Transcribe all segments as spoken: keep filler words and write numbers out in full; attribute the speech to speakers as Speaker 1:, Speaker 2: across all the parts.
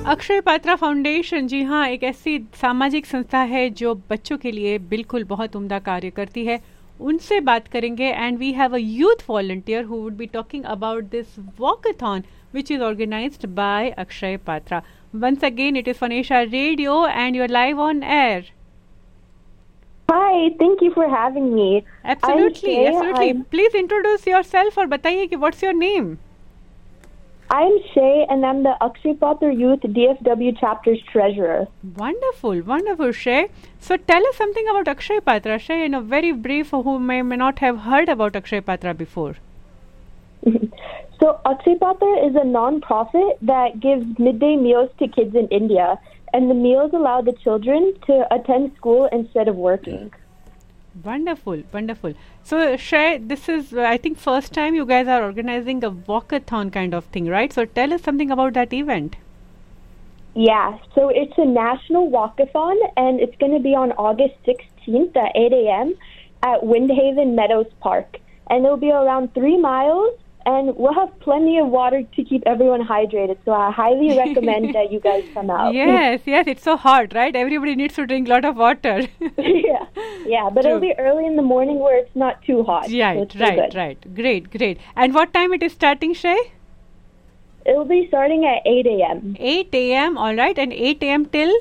Speaker 1: Akshay Patra foundation, जी हाँ, एक ऐसी सामाजिक संस्था है जो बच्चों के लिए बिल्कुल बहुत उम्दा कार्य करती है. उनसे बात करेंगे. And we have a youth volunteer who would be talking about this walkathon which is organized by Akshay Patra. Once again, it is Phonesia Radio and you're live on air.
Speaker 2: Hi, thank you for having me.
Speaker 1: Absolutely,
Speaker 2: Shay,
Speaker 1: absolutely.
Speaker 2: I'm,
Speaker 1: Please introduce yourself or बताइए कि what's your name?
Speaker 2: I'm Shay and I'm the Akshay Patra Youth D F W Chapter's treasurer.
Speaker 1: Wonderful, wonderful, Shay. So tell us something about Akshay Patra. Shay, in a very brief, who may, may not have heard about Akshay Patra before.
Speaker 2: So Akshay Patra is a non-profit that gives midday meals to kids in India, and the meals allow the children to attend school instead of working.
Speaker 1: Wonderful, wonderful. So Shay, this is uh, I think first time you guys are organizing a walkathon kind of thing, right? So tell us something about that event.
Speaker 2: Yeah, so it's a national walkathon, and it's going to be on August sixteenth at eight a.m. at Windhaven Meadows Park, and it'll be around three miles. And we'll have plenty of water to keep everyone hydrated. So I highly recommend that you guys come out.
Speaker 1: Yes, yes, it's so hot, right? Everybody needs to drink a lot of water.
Speaker 2: yeah, yeah, but True. It'll be early in the morning where it's not too hot.
Speaker 1: Right,
Speaker 2: so
Speaker 1: right,
Speaker 2: good.
Speaker 1: right. Great, great. And what time it is starting, Shay?
Speaker 2: It'll be starting at eight a.m.
Speaker 1: eight a.m., all right. And eight a.m. till?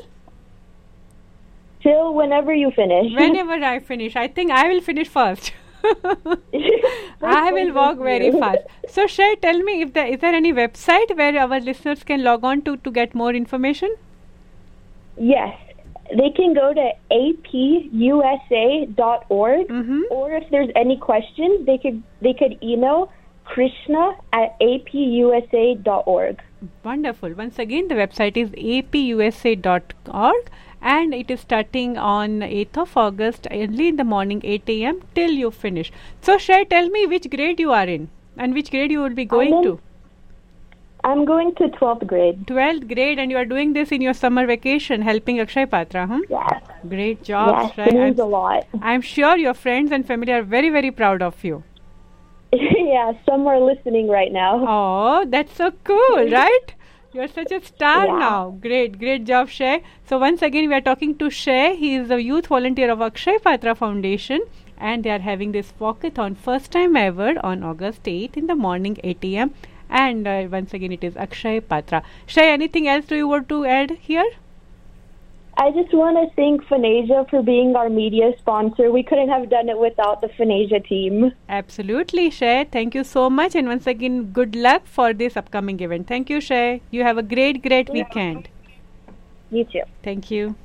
Speaker 2: Till whenever you finish.
Speaker 1: Whenever I finish. I think I will finish first. I will walk very fast. So Shay, tell me, if there is there any website where our listeners can log on to to get more information?
Speaker 2: Yes, they can go to a p u s a dot org,
Speaker 1: mm-hmm.
Speaker 2: or if there's any questions, they could they could email Krishna at a p u s a dot org.
Speaker 1: Wonderful. Once again, the website is a p u s a dot org. And it is starting on eighth of August, early in the morning, eight a.m. till you finish. So, Shay, tell me which grade you are in and which grade you will be going
Speaker 2: I'm in,
Speaker 1: to.
Speaker 2: I'm going to twelfth grade.
Speaker 1: twelfth grade, and you are doing this in your summer vacation, helping Akshay Patra, huh?
Speaker 2: Yes.
Speaker 1: Great job,
Speaker 2: yes,
Speaker 1: Shay.
Speaker 2: It means a lot.
Speaker 1: I'm sure your friends and family are very, very proud of you.
Speaker 2: Yeah, some are listening right now.
Speaker 1: Oh, that's so cool, right? You're such a star
Speaker 2: yeah.
Speaker 1: now. Great, great job, Shay. So once again, we are talking to Shay. He is a youth volunteer of Akshay Patra Foundation, and they are having this walkathon first time ever on August eighth in the morning, eight a.m. And uh, once again, it is Akshay Patra. Shay, anything else do you want to add here?
Speaker 2: I just want to thank Phonesia for being our media sponsor. We couldn't have done it without the Phonesia team.
Speaker 1: Absolutely, Shay. Thank you so much. And once again, good luck for this upcoming event. Thank you, Shay. You have a great, great weekend.
Speaker 2: You too.
Speaker 1: Thank you.